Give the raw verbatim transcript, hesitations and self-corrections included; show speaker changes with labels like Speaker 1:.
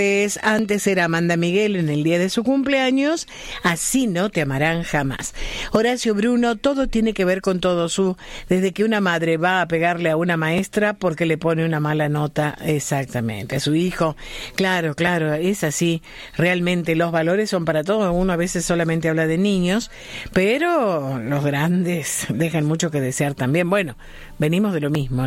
Speaker 1: Antes era Amanda Miguel en el día de su cumpleaños, así no te amarán jamás. Horacio Bruno, todo tiene que ver con todo, su desde que una madre va a pegarle a una maestra porque le pone una mala nota, exactamente, a su hijo. Claro, claro, es así. Realmente los valores son para todos. Uno a veces solamente habla de niños, pero los grandes dejan mucho que desear también. Bueno, venimos de lo mismo.